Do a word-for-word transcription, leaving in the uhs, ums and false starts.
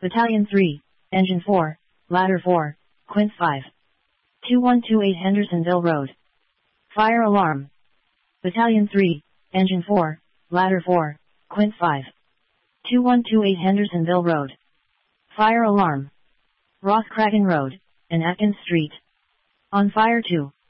Battalion three, Engine four, Ladder four, Quint five. two one two eight Hendersonville Road. Fire alarm. Battalion three, Engine four, Ladder four, Quint five. two one two eight Hendersonville Road. Fire alarm. Rosscragen Road, and Atkins Street. On fire two.